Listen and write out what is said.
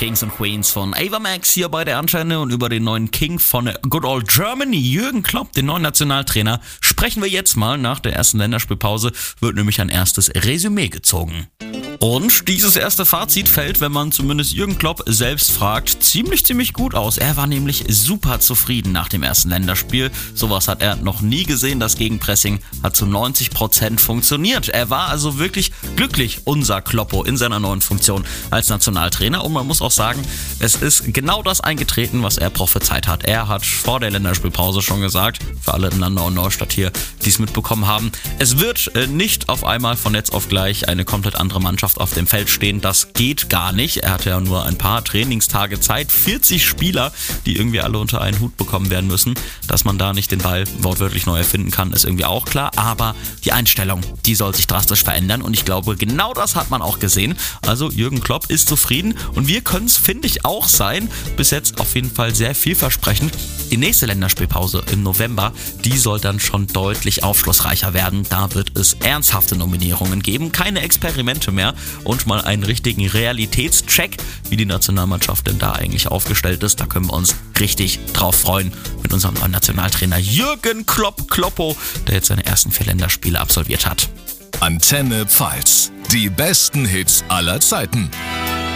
Kings und Queens von Ava Max hier bei der Antenne, und über den neuen King von Good Old Germany, Jürgen Klopp, den neuen Nationaltrainer, sprechen wir jetzt mal. Nach der ersten Länderspielpause wird nämlich ein erstes Resümee gezogen. Und dieses erste Fazit fällt, wenn man zumindest Jürgen Klopp selbst fragt, ziemlich gut aus. Er war nämlich super zufrieden nach dem ersten Länderspiel. Sowas hat er noch nie gesehen. Das Gegenpressing hat zu 90% funktioniert. Er war also wirklich glücklich, unser Kloppo, in seiner neuen Funktion als Nationaltrainer. Und man muss auch sagen, es ist genau das eingetreten, was er prophezeit hat. Er hat vor der Länderspielpause schon gesagt, für alle in Landau und Neustadt hier, die es mitbekommen haben, es wird nicht auf einmal von jetzt auf gleich eine komplett andere Mannschaft auf dem Feld stehen. Das geht gar nicht. Er hatte ja nur ein paar Trainingstage Zeit. 40 Spieler, die irgendwie alle unter einen Hut bekommen werden müssen. Dass man da nicht den Ball wortwörtlich neu erfinden kann, ist irgendwie auch klar. Aber die Einstellung, die soll sich drastisch verändern. Und ich glaube, genau das hat man auch gesehen. Also Jürgen Klopp ist zufrieden. Und wir können es, finde ich, auch sein. Bis jetzt auf jeden Fall sehr vielversprechend. Die nächste Länderspielpause im November, die soll dann schon deutlich aufschlussreicher werden. Da wird es ernsthafte Nominierungen geben. Keine Experimente mehr. Und mal einen richtigen Realitätscheck, wie die Nationalmannschaft denn da eigentlich aufgestellt ist. Da können wir uns richtig drauf freuen mit unserem neuen Nationaltrainer Jürgen Kloppo, der jetzt seine ersten 4 Länderspiele absolviert hat. Antenne Pfalz. Die besten Hits aller Zeiten.